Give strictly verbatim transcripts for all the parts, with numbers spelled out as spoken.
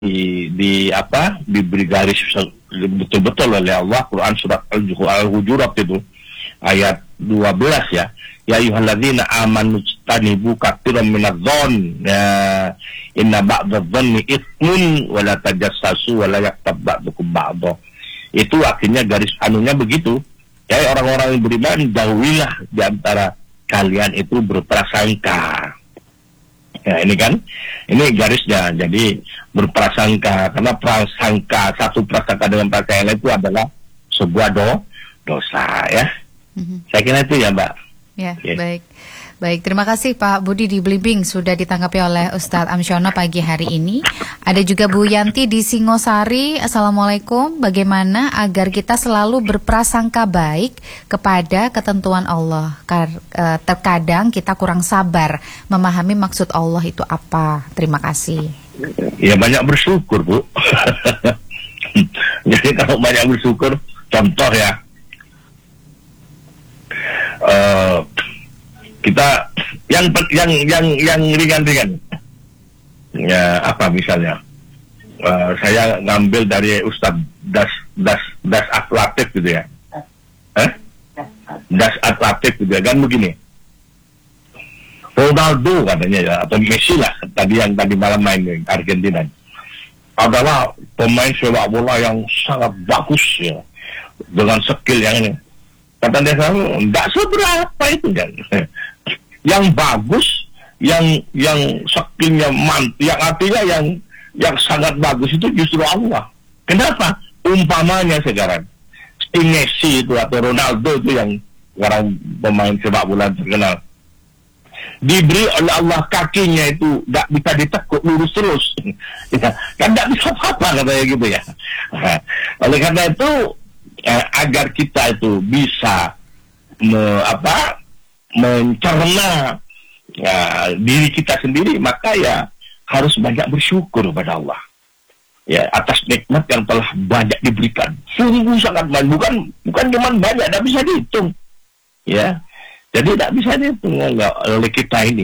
di, di apa diberi garis betul-betul oleh Allah. Quran surat Al-Hujurat itu ayat dua belas ya. Ya ayyuhalladzina amanu tanibu katsiran minadh-dhon ya inna ba'dadh-dhonni itsmun wa la tajassasu wa la yaktab ba'dukum ba'dha. Itu akhirnya garis anunya begitu. Ya orang-orang yang beriman, jauhilah di antara kalian itu berprasangka. Ya ini kan, ini garisnya. Jadi berprasangka, karena prasangka, satu prasangka dengan prasangka yang lain itu adalah sebuah do, dosa ya. Mm-hmm. Saya kira itu ya Mbak. Ya, yeah. baik. Baik, terima kasih Pak Budi di Blimbing sudah ditanggapi oleh Ustadz Amsyono pagi hari ini. Ada juga Bu Yanti di Singosari. Assalamualaikum. Bagaimana agar kita selalu berprasangka baik kepada ketentuan Allah? Terkadang kita kurang sabar memahami maksud Allah itu apa. Terima kasih. Ya banyak bersyukur Bu. Jadi kalau banyak bersyukur, contoh ya. Uh, kita yang yang yang yang ringan-ringan ya apa misalnya uh, saya ngambil dari Ustadz Das Das Das Atlatif gitu ya eh Das Atlatif gitu ya kan begini, Ronaldo katanya ya atau Messi lah tadi yang tadi malam main di Argentina adalah pemain sepak bola yang sangat bagus ya dengan skill yang ini. Kata dia selalu, enggak seberapa itu kan. Yang bagus, yang yang skillnya mantap, yang artinya yang yang sangat bagus itu justru Allah. Kenapa? Umpamanya sekarang, si Messi itu atau Ronaldo itu yang sekarang pemain sepak bola terkenal, diberi oleh Allah kakinya itu enggak bisa ditekuk lurus terus. Ya, kan enggak bisa apa-apa katanya gitu ya. Nah, oleh karena itu Eh, agar kita itu bisa me, apa, mencerna ya, diri kita sendiri, maka ya harus banyak bersyukur kepada Allah ya atas nikmat yang telah banyak diberikan. Sungguh sangat banyak, bukan bukan cuma banyak, tidak bisa dihitung ya. Jadi tidak bisa dihitung enggak, oleh kita ini.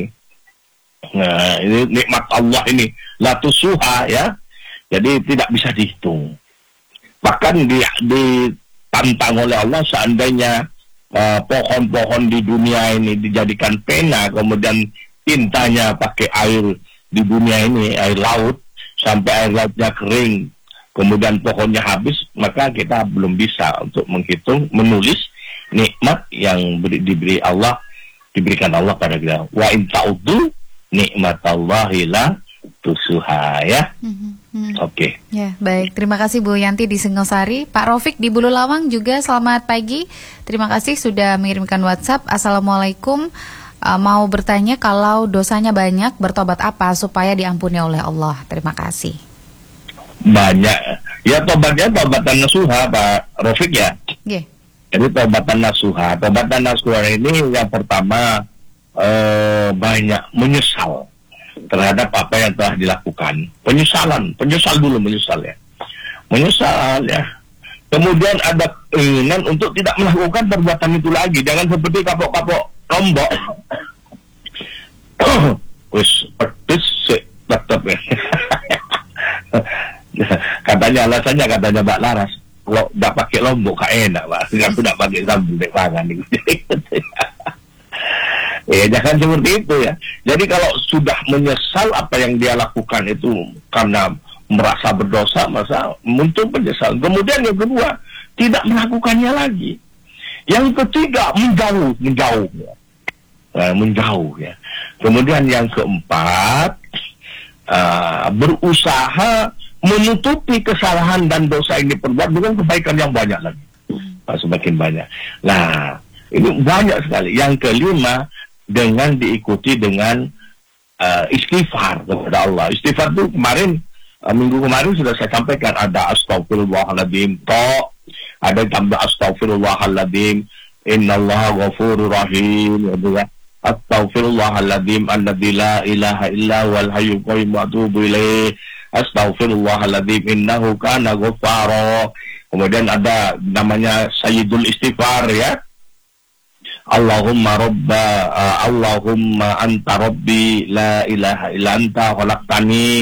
Nah, ini nikmat Allah ini la tusuha ya. Jadi tidak bisa dihitung. Bahkan di, di tantang oleh Allah seandainya uh, pohon-pohon di dunia ini dijadikan pena, kemudian tintanya pakai air di dunia ini, air laut, sampai air lautnya kering, kemudian pohonnya habis, maka kita belum bisa untuk menghitung, menulis nikmat yang beri, diberi Allah, diberikan Allah pada kita. Wa in ta'uddu nikmatallahi la tusuha ya. Mm-hmm. Hmm. Oke. Okay. Ya, baik. Terima kasih Bu Yanti di Singosari. Pak Rofik di Bulu Lawang juga selamat pagi. Terima kasih sudah mengirimkan WhatsApp. Assalamualaikum. Uh, mau bertanya kalau dosanya banyak, bertobat apa supaya diampuni oleh Allah? Terima kasih. Banyak. Ya tobatnya tobatan nasuha Pak Rofik ya. Yeah. Jadi tobatan nasuha. Tobatan nasuha ini yang pertama uh, banyak menyesal terhadap apa yang telah dilakukan. Penyesalan, penyesal dulu, menyesal ya. Menyesal ya. Kemudian ada keinginan untuk tidak melakukan perbuatan itu lagi. Jangan seperti kapok-kapok lombok. Wis pedes sih tetap ya. Katanya alasannya katanya Mbak Laras, kalau tidak pakai lombok gak enak Pak. Aku tidak pakai sambal dek pangan nih. Ya jangan seperti itu ya. Jadi kalau sudah menyesal apa yang dia lakukan itu karena merasa berdosa, masa muncul penyesalan. Kemudian yang kedua, tidak melakukannya lagi. Yang ketiga, menjauh, menjauh ya. Nah, menjauh ya. Kemudian yang keempat, uh, berusaha menutupi kesalahan dan dosa yang diperbuat dengan kebaikan yang banyak lagi. Nah, semakin banyak. Nah, ini banyak sekali. Yang kelima, dengan diikuti dengan uh, istighfar kepada Allah. Istighfar itu kemarin, uh, minggu kemarin sudah saya sampaikan, ada astaghfirullahaladzim, toh, ada tambah astaghfirullahaladzim, innallaha ghafurur rahim, ya, astaghfirullahaladzim, alladzi la ilaha illa wal hayyul qayyum wa atubu ilaih, astaghfirullahaladzim, innahu kana ghaffara. Kemudian ada namanya Sayyidul Istighfar ya. Allahumma robba uh, Allahumma anta rabbi la ilaha illa anta khalaqtani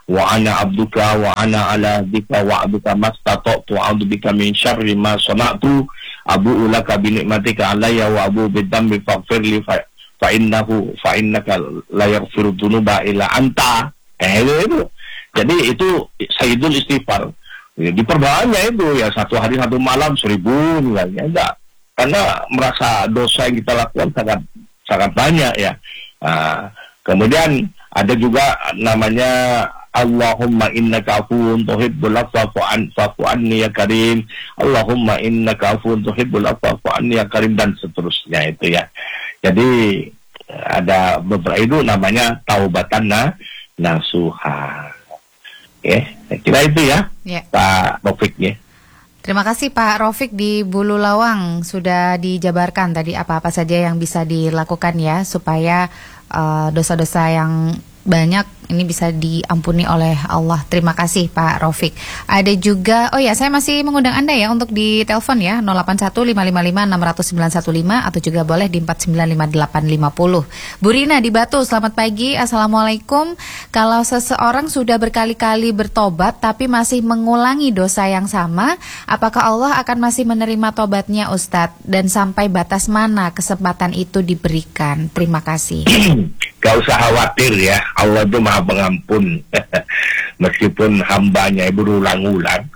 wa ana abduka wa ana ala dzika wa abduka mastata'tu a'udzubika min syarri ma sana'tu abu'u laka bi ni'matika alayya wa abu'u bidzambi faghfirli fa, fa innahu fa innaka la yaghfiru dzunuba illa anta. Eh, itu. Jadi itu sayyidul istighfar. Ya, diperbanyak itu ya, satu hari satu malam seribu misalnya, enggak, karena merasa dosa yang kita lakukan sangat sangat banyak ya. Nah, kemudian ada juga namanya Allahumma innaka afuwun tuhibbul afwa fa'fu anni ya karim. Allahumma innaka afuwun tuhibbul afwa fa'fu anni ya karim, dan seterusnya itu ya. Jadi ada beberapa itu namanya taubatan na nasuha. Oke, saya kira itu ya, ya. Pak Rofik ya. Terima kasih Pak Rofik di Bulu Lawang, sudah dijabarkan tadi apa-apa saja yang bisa dilakukan ya supaya uh, dosa-dosa yang banyak ini bisa diampuni oleh Allah. Terima kasih Pak Rofik. Ada juga, oh ya, saya masih mengundang Anda ya untuk di telepon ya, nol delapan satu lima lima lima enam nol sembilan satu lima atau juga boleh di empat sembilan lima delapan lima nol. Bu Rina di Batu, selamat pagi. Assalamualaikum. Kalau seseorang sudah berkali-kali bertobat tapi masih mengulangi dosa yang sama, apakah Allah akan masih menerima tobatnya Ustadz? Dan sampai batas mana kesempatan itu diberikan? Terima kasih. Gak usah khawatir ya, Allah itu maha pengampun. Meskipun hambanya berulang-ulang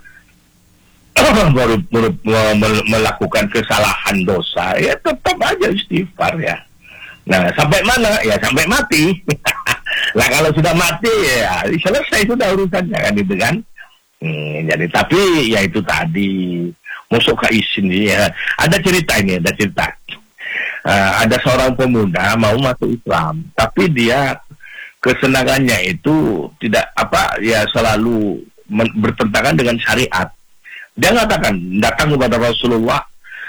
baru, baru melakukan kesalahan dosa, ya tetap aja istighfar ya. Nah, sampai mana? Ya sampai mati. Nah, kalau sudah mati ya selesai sudah urusannya kan itu kan. Hmm, jadi tapi ya itu tadi musuh ke isin ya. Ada cerita ini, ada cerita. Uh, ada seorang pemuda mau masuk Islam, tapi dia kesenangannya itu tidak apa ya selalu men- bertentangan dengan syariat. Dia mengatakan, datang kepada Rasulullah,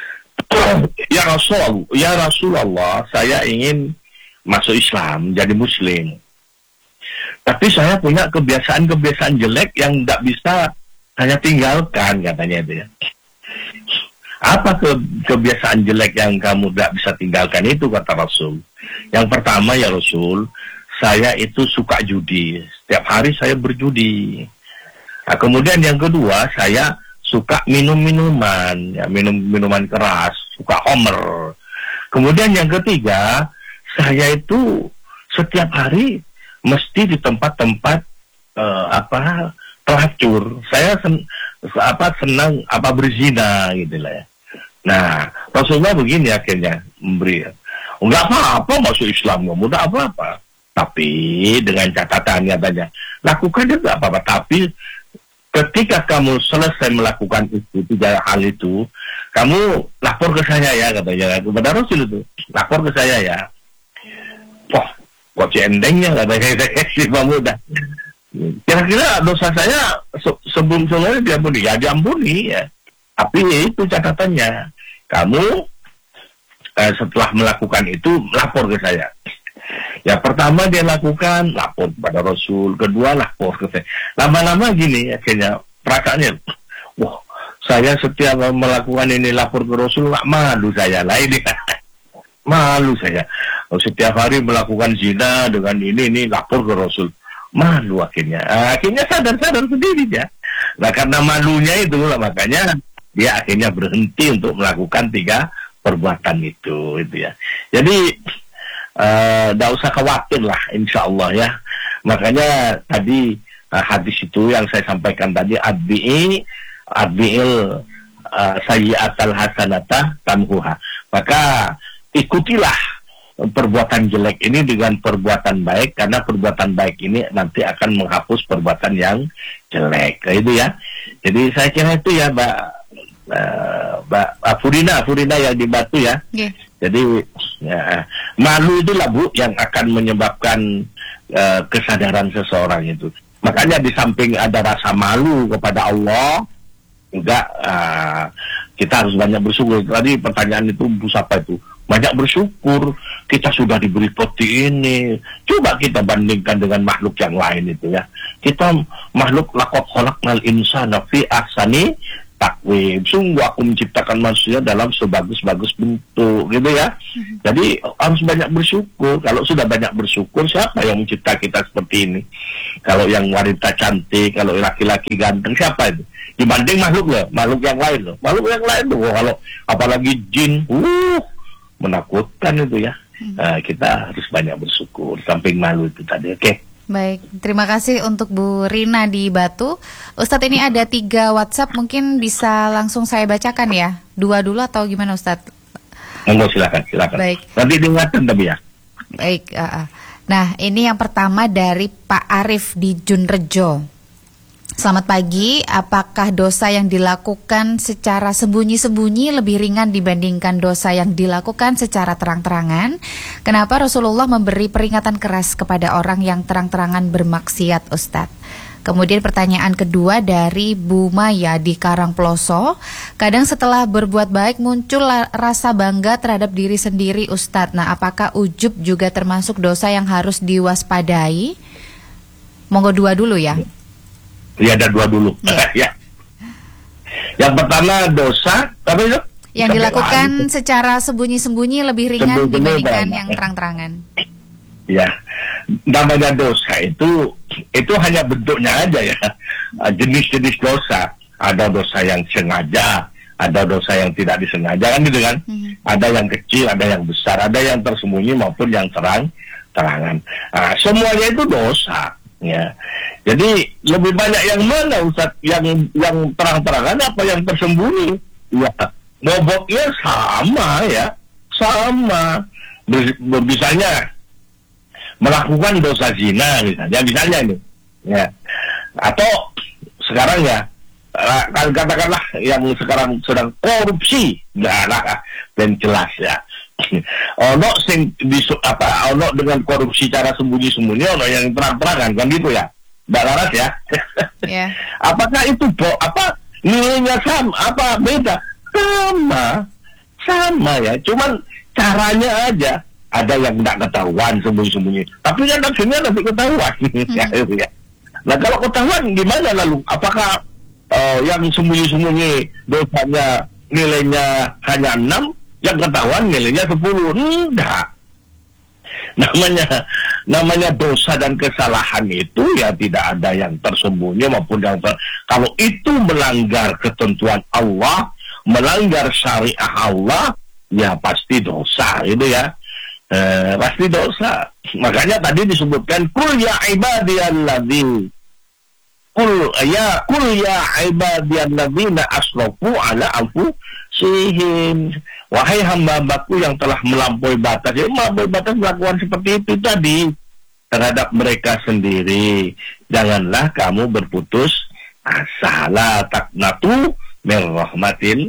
ya Rasul, ya Rasulullah, saya ingin masuk Islam, jadi Muslim. Tapi saya punya kebiasaan-kebiasaan jelek yang tidak bisa saya tinggalkan, katanya itu ya. Apa ke, kebiasaan jelek yang kamu tidak bisa tinggalkan itu, kata Rasul. Yang pertama ya Rasul, saya itu suka judi. Setiap hari saya berjudi. Nah, kemudian yang kedua, saya suka minum minuman, ya, minum minuman keras, suka homer. Kemudian yang ketiga, saya itu setiap hari mesti di tempat-tempat uh, apa pelacur. Saya sen, apa senang apa berzina gitu lah ya. Nah, Rasulullah begini akhirnya memberi, enggak apa-apa masuk Islam, enggak mudah apa-apa. Tapi dengan catatan katanya, lakukan juga apa-apa. Tapi ketika kamu selesai melakukan itu, tiga hal itu, kamu lapor ke saya ya, katanya kepada Rasul itu, lapor ke saya ya. Wah, kok ciendengnya katanya si pemuda. Kira-kira dosa saya se- sebelum sebelumnya diampuni, ya diampuni ya. Tapi itu catatannya, kamu eh, setelah melakukan itu lapor ke saya. Ya pertama dia lakukan, lapor kepada Rasul. Kedua lapor ke saya. Lama-lama gini akhirnya perasaannya, wah saya setiap melakukan ini lapor ke Rasul, nggak malu saya lah ini. Malu saya. Setiap hari melakukan zina dengan ini, ini lapor ke Rasul. Malu akhirnya. Akhirnya sadar-sadar sendiri ya. Nah karena malunya itu lah makanya dia akhirnya berhenti untuk melakukan tiga perbuatan itu, itu ya. Jadi tidak uh, usah khawatir lah, insya Allah ya. Makanya tadi uh, hadis itu yang saya sampaikan tadi, adbi'i adbi'il uh, sayyi'atal hasanata tamhuha. Maka ikutilah perbuatan jelek ini dengan perbuatan baik, karena perbuatan baik ini nanti akan menghapus perbuatan yang jelek. Itu ya. Jadi saya kira itu ya, Mbak. Uh, Mbak Furina, Furina yang di Batu ya. Yeah. Jadi ya, malu itulah Bu yang akan menyebabkan uh, kesadaran seseorang itu. Makanya di samping ada rasa malu kepada Allah, juga uh, kita harus banyak bersyukur. Tadi pertanyaan itu Bu siapa itu? Banyak bersyukur kita sudah diberi seperti ini. Coba kita bandingkan dengan makhluk yang lain itu ya. Kita makhluk laqad khalaqnal insana fi ahsani takwim, sungguh aku menciptakan manusia dalam sebagus-bagus bentuk, gitu ya. Mm-hmm. Jadi harus banyak bersyukur. Kalau sudah banyak bersyukur, siapa yang mencipta kita seperti ini? Kalau yang wanita cantik, kalau laki-laki ganteng, siapa itu? Dibanding makhluk loh, makhluk yang lain loh. Makhluk yang lain loh, kalau apalagi jin, uh, menakutkan itu ya. Mm-hmm. Nah, kita harus banyak bersyukur, samping malu itu tadi, oke? Okay? Baik, terima kasih untuk Bu Rina di Batu. Ustadz, ini ada tiga WhatsApp, mungkin bisa langsung saya bacakan ya? Dua dulu atau gimana Ustadz? Enggak, silakan, silakan. Baik. Nanti diingatkan tapi ya. Baik, uh, uh. Nah ini yang pertama dari Pak Arif di Junrejo. Selamat pagi, apakah dosa yang dilakukan secara sembunyi-sembunyi lebih ringan dibandingkan dosa yang dilakukan secara terang-terangan? Kenapa Rasulullah memberi peringatan keras kepada orang yang terang-terangan bermaksiat, Ustadz? Kemudian pertanyaan kedua dari Bu Maya di Karangploso. Kadang setelah berbuat baik muncul rasa bangga terhadap diri sendiri, Ustadz. Nah, apakah ujub juga termasuk dosa yang harus diwaspadai? Monggo dua dulu ya. Ya, ada dua dulu. Ya. Ya. Yang pertama dosa, apa itu? Yang dilakukan itu secara sembunyi-sembunyi lebih ringan sembunyi dibandingkan banyak yang terang-terangan. Ya, namanya dosa itu itu hanya bentuknya aja ya. Jenis-jenis dosa, ada dosa yang sengaja, ada dosa yang tidak disengaja kan gitu kan. Hmm. Ada yang kecil, ada yang besar, ada yang tersembunyi maupun yang terang-terangan. Nah, semuanya itu dosa. Ya, jadi lebih banyak yang mana Ustaz? Yang yang terang-terangan apa yang tersembunyi? Ya, bobotnya sama ya, sama. Misalnya melakukan dosa zina misalnya, misalnya ini, ya. Atau sekarang ya, katakanlah yang sekarang sedang korupsi, nah, lah, dan jelas ya. Ono sing disu, apa ono dengan korupsi cara sembunyi-sembunyi, ono yang terang-terangan kan gitu ya, Mbak Laras ya. Yeah. Apakah itu bo, apa nilainya sama, apa beda? Sama, sama ya. Cuman caranya aja. Ada yang tidak ketahuan sembunyi-sembunyi, tapi kan akhirnya nanti ketahuan. Mm-hmm. Ya. Nah kalau ketahuan gimana lalu? Apakah uh, yang sembunyi-sembunyi dosanya nilainya hanya enam? Yang ketahuan nilainya sepuluh, enggak. Namanya namanya dosa dan kesalahan itu ya tidak ada yang tersembunyi maupun yang ter... Kalau itu melanggar ketentuan Allah, melanggar syariah Allah, ya pasti dosa itu ya. Eh, pasti dosa. Makanya tadi disebutkan kul ya ibadiyalladzina Kul ya kul ya ibadiyalladzina asrafu ala anfusihim. Wahai hamba-hambaku yang telah melampaui batas, ya melampaui batas melakukan seperti itu tadi terhadap mereka sendiri. Janganlah kamu berputus asa, la taqnatu min rahmatin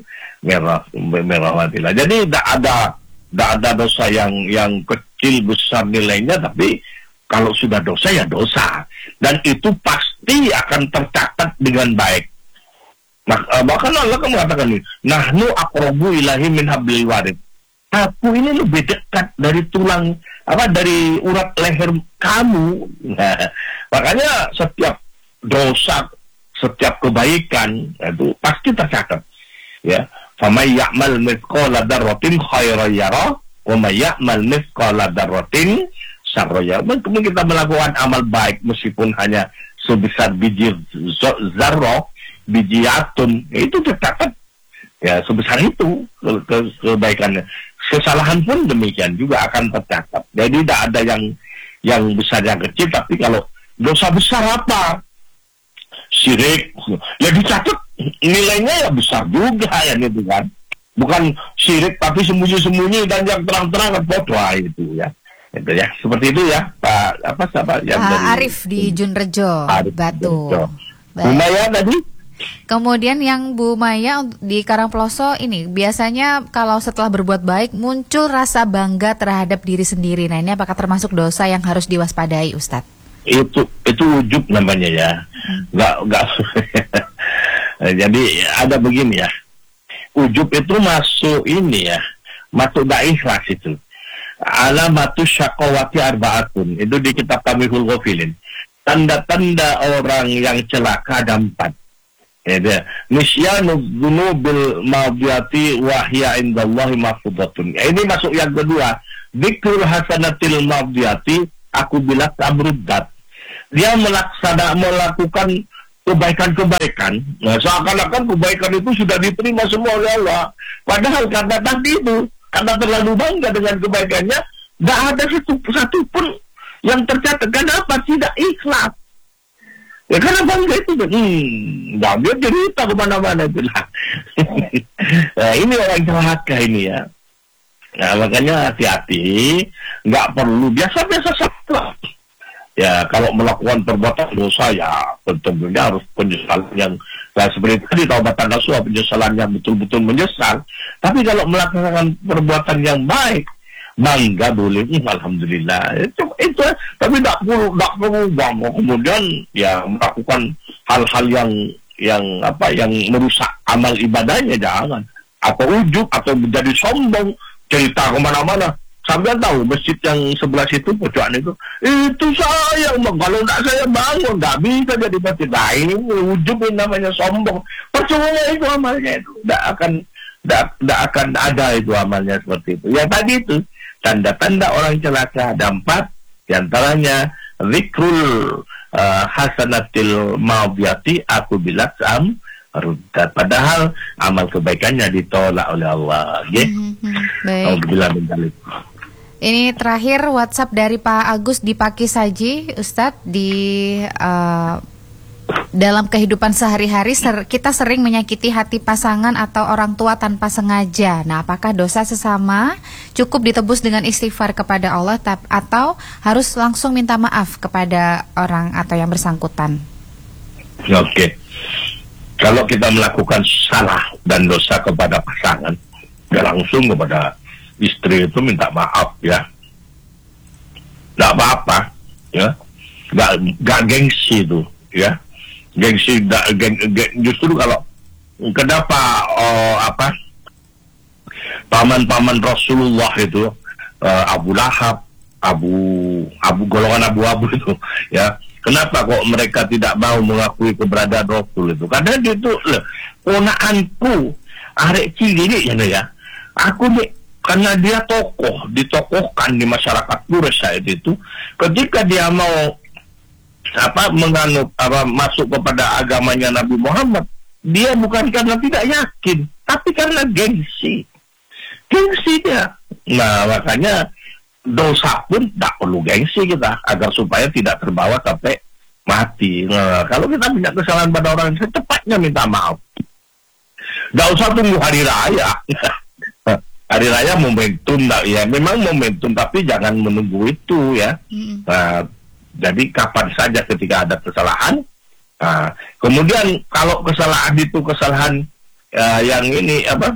min rahmatillah. Jadi tidak ada tidak ada dosa yang yang kecil besar nilainya, tapi kalau sudah dosa ya dosa, dan itu pasti akan tercatat dengan baik. Nah, bahkan Allah kan mengatakan ini, nahnu aqrabu ilahi min hablil warid. Aku ini lebih dekat dari tulang apa dari urat leher kamu. Nah, makanya setiap dosa, setiap kebaikan itu pasti tercatat. Ya, famay ya'mal mithqala dzarratin khairan yarah wa may ya'mal mithqala dzarratin syarran yarah. Kemudian kita melakukan amal baik meskipun hanya sebesar biji zarrah, biji atom, itu tercatat ya sebesar itu ke, ke, kebaikannya. Kesalahan pun demikian juga akan tercatat. Jadi tidak ada yang yang besar yang kecil, tapi kalau dosa besar apa? Syirik, ya dicatat nilainya ya besar juga ya gitu kan. Bukan syirik tapi sembunyi-sembunyi dan yang terang-terang bodoh itu ya. Itu ya, seperti itu ya Pak apa siapa yang Pak dari Arif di Junrejo, Arif Batu. Lumayan tadi. Kemudian yang Bu Maya di Karangploso ini, biasanya kalau setelah berbuat baik muncul rasa bangga terhadap diri sendiri. Nah, ini apakah termasuk dosa yang harus diwaspadai, Ustadz? Itu itu ujub namanya ya. Enggak hmm. enggak. Jadi ada begini ya. Ujub itu masuk ini ya. Masuk dak ikhlas itu. Alamatus syaqawati arba'atun. Itu di kitab Tamihul Ghafilin. Tanda-tanda orang yang celaka ada empat. Ya dia, nisyanu dzunubil madiyati wa hiya indallahi mahfudatun. Ya, ini masuk yang kedua. Dzikrul hasanatil madiyati aku bilang amruddat. Dia melaksana melakukan kebaikan-kebaikan. Nah, seakan-akan kebaikan itu sudah diterima semua oleh Allah. Padahal karena tadi itu, karena terlalu bangga dengan kebaikannya, tidak ada satu, satu pun yang tercatat. Kenapa? Tidak ikhlas. Ya karena bangga itu, hmm, nah, dia cerita kemana-mana itu lah. Nah, ini orang celaka ini ya. Nah, makanya hati-hati, nggak perlu biasa-biasa saja. Ya, kalau melakukan perbuatan dosa ya tentunya harus penyesalan yang nah, seperti tadi taubatan nasuha, penyesalan yang betul-betul menyesal. Tapi kalau melakukan perbuatan yang baik, bangga boleh, hmm, alhamdulillah. Itu, itu tapi tidak perlu, tidak perlu bangga. Kemudian ya melakukan hal-hal yang yang apa yang merusak amal ibadahnya jangan. Atau ujub atau menjadi sombong, cerita kemana-mana. Sampai tahu masjid yang sebelah situ pojokan itu, itu saya kalau tidak saya bangun tidak bisa jadi masjid lain. Ujub ini namanya sombong. Percuma itu amalnya itu tidak akan tidak akan ada itu amalnya seperti itu. Ya tadi itu tanda-tanda orang celaka ada empat, diantaranya zikrul uh, hasanatil madiyati aku bilang am ruddat. Padahal amal kebaikannya ditolak oleh Allah. Ya. Mm-hmm. Baik. Ini terakhir WhatsApp dari Pak Agus di Pakisaji, Ustadz, di uh, dalam kehidupan sehari-hari ser- kita sering menyakiti hati pasangan atau orang tua tanpa sengaja. Nah, apakah dosa sesama cukup ditebus dengan istighfar kepada Allah tap- atau harus langsung minta maaf kepada orang atau yang bersangkutan? Oke. Kalau kita melakukan salah dan dosa kepada pasangan, ya langsung kepada istri itu minta maaf ya, nggak apa-apa ya, nggak nggak gengsi itu ya, gengsi nggak geng, geng, justru kalau kenapa oh, apa paman-paman Rasulullah itu uh, Abu Lahab, Abu Abu golongan Abu-Abu itu ya, kenapa kok mereka tidak mau mengakui keberadaan Rasul itu? Karena dia itu loh, ponakanku arek cilik ya ya, aku nih karena dia tokoh, ditokohkan di masyarakat Quraisy saat itu, ketika dia mau apa menganut apa masuk kepada agamanya Nabi Muhammad, dia bukan karena tidak yakin, tapi karena gengsi, gengsi dia. Nah makanya dosa pun tak perlu gengsi kita, agar supaya tidak terbawa sampai mati. Nah kalau kita punya kesalahan pada orang, secepatnya minta maaf. Gak usah tunggu hari raya. Hari raya momentum, ya memang momentum, tapi jangan menunggu itu ya. Mm. Nah, jadi kapan saja ketika ada kesalahan. Nah, kemudian kalau kesalahan itu kesalahan uh, yang ini apa?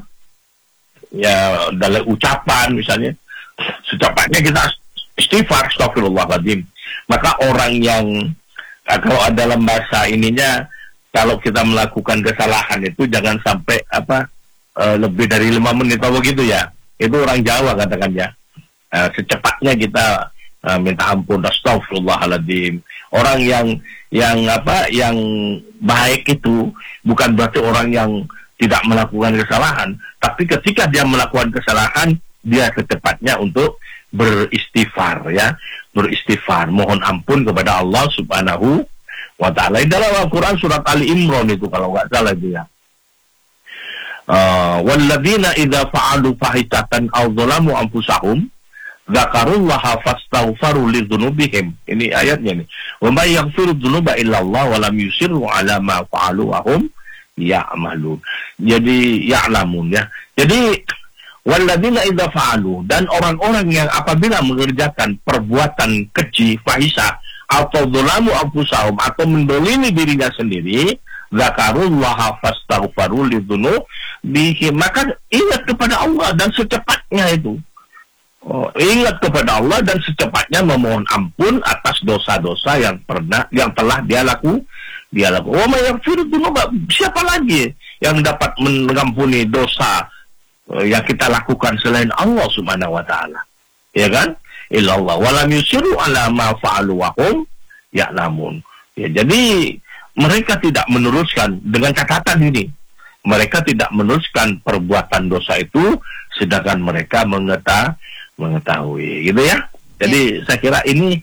Ya dalam ucapan misalnya, secepatnya kita istighfar, astagfirullahaladzim. Maka orang yang uh, kalau dalam bahasa ininya, kalau kita melakukan kesalahan itu jangan sampai apa? Uh, lebih dari lima menit atau begitu ya, itu orang Jawa katakan ya, uh, secepatnya kita uh, minta ampun, astagfirullahaladzim. Orang yang yang apa yang baik itu bukan berarti orang yang tidak melakukan kesalahan, tapi ketika dia melakukan kesalahan dia secepatnya untuk beristighfar ya, beristighfar, mohon ampun kepada Allah Subhanahu wa Ta'ala. Dalam Al-Quran surat Ali Imran itu kalau nggak salah itu ya. Uh, walladzina idza fa'alu fahishatan aw dzalamu anfusahum dzakarullaha fastaghfaru lidzunubihim. Ini ayatnya nih. Wa may yaghfiru dzunuba illa Allah wa lam yusirru ala ma fa'alu wa hum ya'malun. Jadi ya'lamun ya. Jadi walladzina idza fa'alu, dan orang-orang yang apabila mengerjakan perbuatan keji, fahisha atau dzalamu anfusahum atau mendolimi dirinya sendiri, dzakarullaha fastaghfaru lidzunubihim, maka ingat kepada Allah dan secepatnya itu oh, ingat kepada Allah dan secepatnya memohon ampun atas dosa-dosa yang pernah yang telah dia laku dia laku. Oh, mayaghfiru dzunuba, siapa lagi yang dapat mengampuni dosa uh, yang kita lakukan selain Allah Subhanahu wa Ta'ala, ya kan? Illallah wa lam yusiru ala ma fa'alu wa hum ya'lamun. Ya, jadi mereka tidak meneruskan dengan catatan ini. Mereka tidak meneruskan perbuatan dosa itu, sedangkan mereka mengeta, mengetahui, gitu ya. Jadi ya. Saya kira ini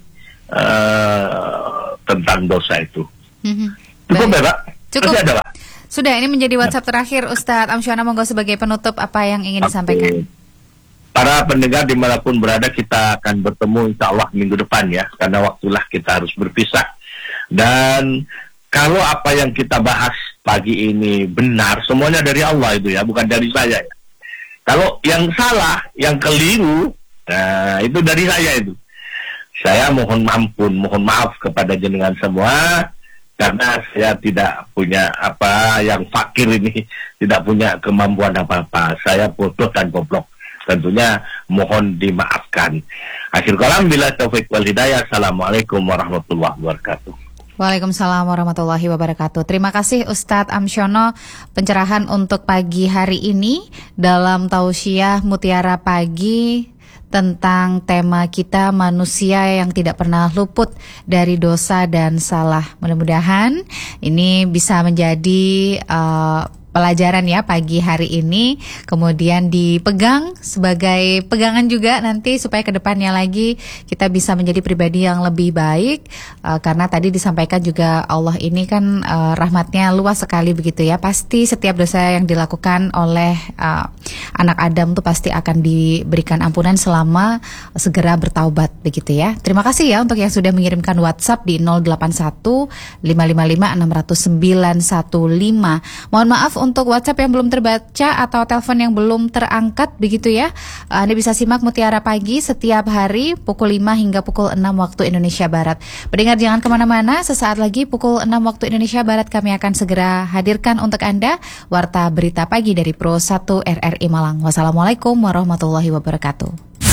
uh, tentang dosa itu. Mm-hmm. Cukup ya, Pak? Cukup. Masih ada, Pak? Sudah, ini menjadi WhatsApp terakhir Ustadz Amsyona, monggo sebagai penutup apa yang ingin disampaikan. Para pendengar dimanapun berada, kita akan bertemu insya Allah minggu depan ya, karena waktulah kita harus berpisah. Dan kalau apa yang kita bahas pagi ini benar, semuanya dari Allah itu ya, bukan dari saya ya. Kalau yang salah, yang keliru, nah itu dari saya itu. Saya mohon ampun, mohon maaf kepada jenengan semua, karena saya tidak punya apa, yang fakir ini tidak punya kemampuan apa-apa. Saya bodoh dan goblok. Tentunya mohon dimaafkan. Akhir kalam, bila taufik wal hidayah. Assalamualaikum warahmatullahi wabarakatuh. Waalaikumsalam warahmatullahi wabarakatuh. Terima kasih Ustadz Amsyono pencerahan untuk pagi hari ini dalam Tausiah Mutiara Pagi tentang tema kita manusia yang tidak pernah luput dari dosa dan salah. Mudah-mudahan ini bisa menjadi uh, pelajaran ya pagi hari ini, kemudian dipegang sebagai pegangan juga nanti supaya kedepannya lagi kita bisa menjadi pribadi yang lebih baik, uh, karena tadi disampaikan juga Allah ini kan uh, rahmatnya luas sekali begitu ya. Pasti setiap dosa yang dilakukan oleh uh, anak Adam tuh pasti akan diberikan ampunan selama segera bertaubat begitu ya. Terima kasih ya untuk yang sudah mengirimkan WhatsApp di nol delapan satu lima lima lima enam nol sembilan satu lima. Mohon maaf untuk WhatsApp yang belum terbaca atau telepon yang belum terangkat begitu ya. Anda bisa simak Mutiara Pagi setiap hari pukul lima hingga pukul enam waktu Indonesia Barat. Pendengar jangan kemana-mana, sesaat lagi pukul enam waktu Indonesia Barat kami akan segera hadirkan untuk Anda Warta Berita Pagi dari Pro satu R R I Malang. Wassalamualaikum warahmatullahi wabarakatuh.